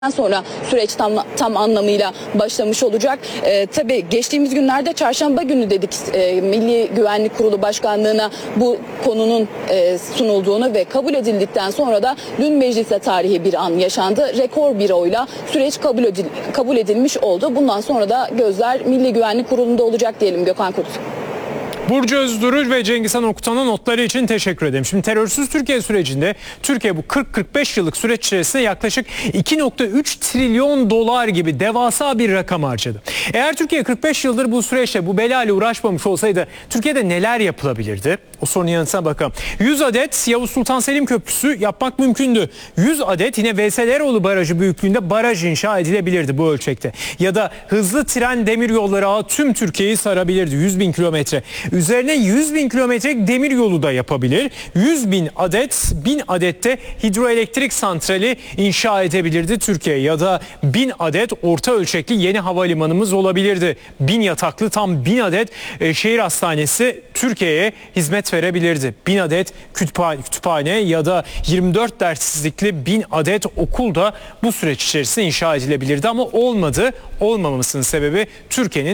sonra süreç tam anlamıyla başlamış olacak. Tabii geçtiğimiz günlerde çarşamba günü dedik Milli Güvenlik Kurulu Başkanlığı'na bu konunun sunulduğunu ve kabul edildikten sonra da dün mecliste tarihi bir an yaşandı. Rekor bir oyla süreç kabul edilmiş oldu. Bundan sonra da gözler Milli Güvenlik Kurulu'nda olacak diyelim Gökhan Kurt. Burcu Özdurur ve Cengizhan Okutan'a notları için teşekkür ederim. Şimdi terörsüz Türkiye sürecinde Türkiye bu 40-45 yıllık süreç içerisinde yaklaşık 2,3 trilyon dolar gibi devasa bir rakam harcadı. Eğer Türkiye 45 yıldır bu süreçte bu belayla uğraşmamış olsaydı Türkiye'de neler yapılabilirdi? O sorunun yanıtına bakalım. 100 adet Yavuz Sultan Selim Köprüsü yapmak mümkündü. 100 adet yine Veyseleroğlu Barajı büyüklüğünde baraj inşa edilebilirdi bu ölçekte. Ya da hızlı tren demiryolları ağı tüm Türkiye'yi sarabilirdi. 100 bin kilometre. Üzerine 100 bin kilometrelik demir yolu da yapabilir. 100 bin adet, 1000 adette hidroelektrik santrali inşa edebilirdi Türkiye. Ya da 1000 adet orta ölçekli yeni havalimanımız olabilirdi. 1000 yataklı tam 1000 adet şehir hastanesi Türkiye'ye hizmet verebilirdi. 1000 adet kütüphane ya da 24 derslikli 1000 adet okul da bu süreç içerisinde inşa edilebilirdi ama olmadı. Olmamasının sebebi Türkiye'nin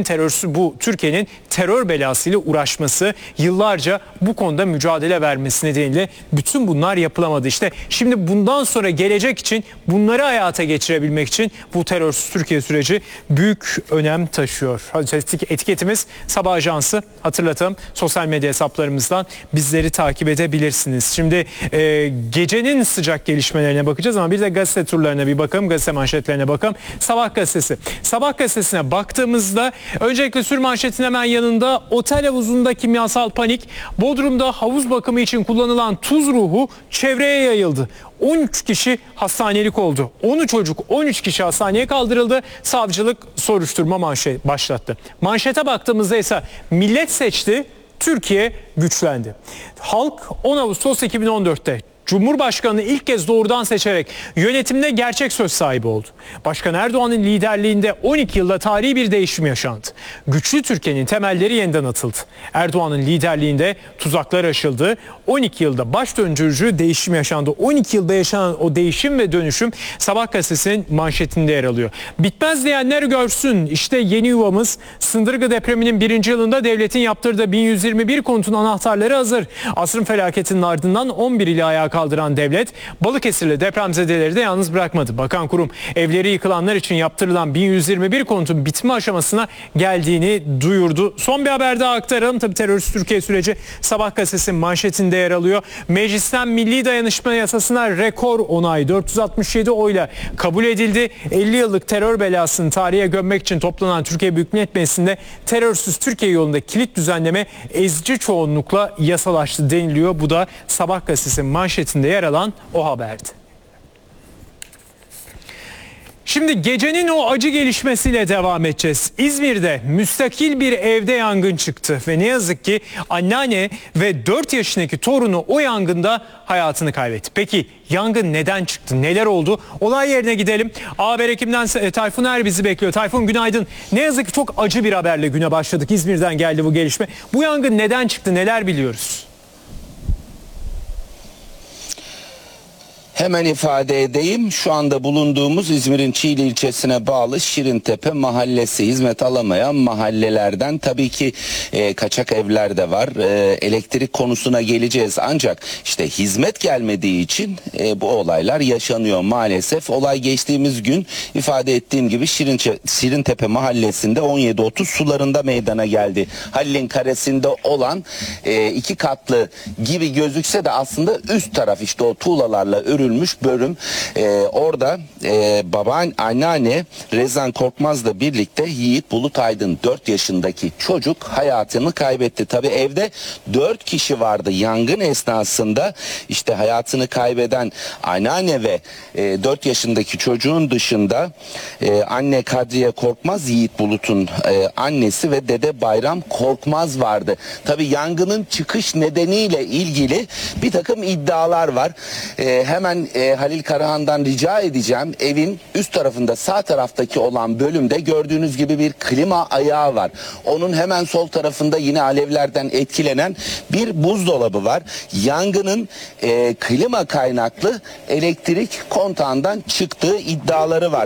terör belasıyla uğraşması, yıllarca bu konuda mücadele vermesi nedeniyle bütün bunlar yapılamadı. İşte şimdi bundan sonra gelecek için bunları hayata geçirebilmek için bu terörsüz Türkiye süreci büyük önem taşıyor. Etiketimiz Sabah Ajansı, hatırlatalım, sosyal medya hesaplarımızdan bizleri takip edebilirsiniz. Şimdi gecenin sıcak gelişmelerine bakacağız ama bir de gazete turlarına bir bakalım, gazete manşetlerine bakalım. Sabah gazetesi. Sabah gazetesine baktığımızda öncelikle sür manşetin hemen yanında otel havuzunda kimyasal panik, Bodrum'da havuz bakımı için kullanılan tuz ruhu çevreye yayıldı. 13 kişi hastanelik oldu. 13 kişi hastaneye kaldırıldı. Savcılık soruşturma başlattı. Manşete baktığımızda ise millet seçti, Türkiye güçlendi. Halk 10 Ağustos 2014'te Cumhurbaşkanı'nı ilk kez doğrudan seçerek yönetimde gerçek söz sahibi oldu. Başkan Erdoğan'ın liderliğinde 12 yılda tarihi bir değişim yaşandı. Güçlü Türkiye'nin temelleri yeniden atıldı. Erdoğan'ın liderliğinde tuzaklar aşıldı. 12 yılda baş döndürücü değişim yaşandı. 12 yılda yaşanan o değişim ve dönüşüm Sabah gazetesinin manşetinde yer alıyor. Bitmez diyenler görsün. İşte yeni yuvamız. Sındırgı depreminin 1. yılında devletin yaptırdığı 1121 konutun anahtarları hazır. Asrın felaketinin ardından 11 ili ayağa kaldıran devlet Balıkesir'le depremzedeleri de yalnız bırakmadı. Bakan kurum evleri yıkılanlar için yaptırılan 1121 konutun bitme aşamasına geldiğini duyurdu. Son bir haber daha aktaralım. Tabii terörsüz Türkiye süreci Sabah gazetesinin manşetinde yer alıyor. Meclisten Milli Dayanışma Yasası'na rekor onay 467 oyla kabul edildi. 50 yıllık terör belasını tarihe gömmek için toplanan Türkiye Büyük Millet Meclisi'nde terörsüz Türkiye yolunda kilit düzenleme ezici çoğunlukla yasalaştı deniliyor. Bu da Sabah gazetesinin manşetinde yer alan o haberdi. Şimdi gecenin o acı gelişmesiyle devam edeceğiz. İzmir'de müstakil bir evde yangın çıktı ve ne yazık ki anneanne ve 4 yaşındaki torunu o yangında hayatını kaybetti. Peki yangın neden çıktı? Neler oldu? Olay yerine gidelim. Haber ekimden Tayfun Er bizi bekliyor. Tayfun günaydın. Ne yazık ki çok acı bir haberle güne başladık. İzmir'den geldi bu gelişme. Bu yangın neden çıktı? Neler biliyoruz? Hemen ifade edeyim. Şu anda bulunduğumuz İzmir'in Çiğli ilçesine bağlı Şirintepe mahallesi, hizmet alamayan mahallelerden. Tabii ki kaçak evler de var. Elektrik konusuna geleceğiz. Ancak işte hizmet gelmediği için bu olaylar yaşanıyor maalesef. Olay geçtiğimiz gün ifade ettiğim gibi Şirintepe mahallesinde 17.30 sularında meydana geldi. Halil'in karesinde olan 2 katlı gibi gözükse de aslında üst taraf işte o tuğlalarla örülmüş bölüm. Orada anneanne Rezan Korkmaz'la birlikte Yiğit Bulut Aydın 4 yaşındaki çocuk hayatını kaybetti. Tabii evde 4 kişi vardı. Yangın esnasında işte hayatını kaybeden anneanne ve 4 yaşındaki çocuğun dışında anne Kadriye Korkmaz, Yiğit Bulut'un annesi ve dede Bayram Korkmaz vardı. Tabii yangının çıkış nedeniyle ilgili bir takım iddialar var. Hemen ben Halil Karahan'dan rica edeceğim. Evin üst tarafında, sağ taraftaki olan bölümde gördüğünüz gibi bir klima ayağı var. Onun hemen sol tarafında yine alevlerden etkilenen bir buzdolabı var. Yangının klima kaynaklı elektrik kontağından çıktığı iddiaları var.